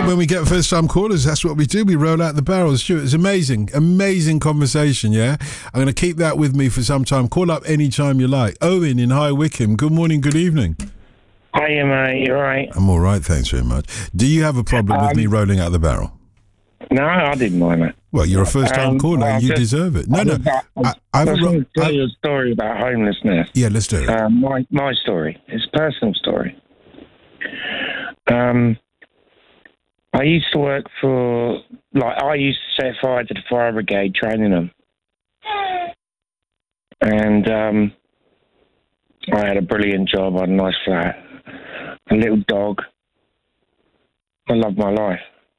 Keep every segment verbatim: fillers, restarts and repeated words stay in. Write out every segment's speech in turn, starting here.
yeah, when we get first time callers, that's what we do. We roll out the barrels. Stuart, it's amazing, amazing conversation. Yeah, I'm going to keep that with me for some time. Call up anytime you like. Owen in High Wycombe. Good morning. Good evening. Hiya, mate. You all right? I'm all right. Thanks very much. Do you have a problem um, with me rolling out the barrel? No, I didn't mind it. Well, you're a first time um, caller. Well, you just, deserve it. No, I no. About, I, I, I just want to tell you a story about homelessness. Yeah, let's do it. Um, my my story. It's a personal story. Um. I used to work for, like, I used to set fire to the fire brigade, training them. And um, I had a brilliant job, I had a nice flat, a little dog. I love my life.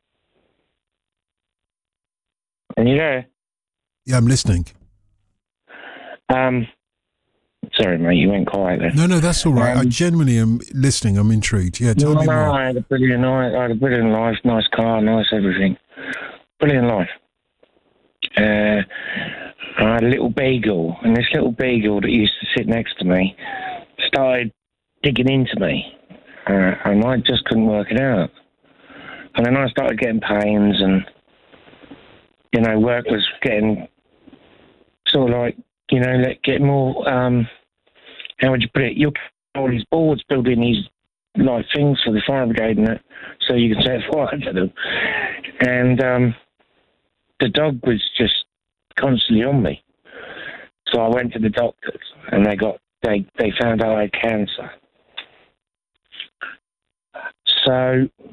Are you there? Yeah, I'm listening. Um, sorry, mate, you went quiet there. No, no, that's all right. Um, I genuinely am listening. I'm intrigued. Yeah, tell no, me no, more. I had a brilliant life. I had a brilliant life, nice car, nice everything. Brilliant life. Uh, I had a little beagle, and this little beagle that used to sit next to me started digging into me, uh, and I just couldn't work it out. And then I started getting pains, and, you know, work was getting sort of like, you know, like getting more, um, how would you put it? You're all these boards building these, like, things for the fire brigade and that, so you can set fire to them. And um, the dog was just constantly on me. So I went to the doctors, and they got they, they found out I had cancer. So